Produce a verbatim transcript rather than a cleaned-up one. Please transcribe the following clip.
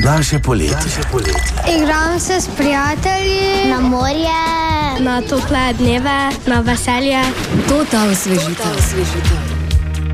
Naše poletje. Igram se s prijatelji na morje, na tople dneve, na veselje. To ta osvežitev.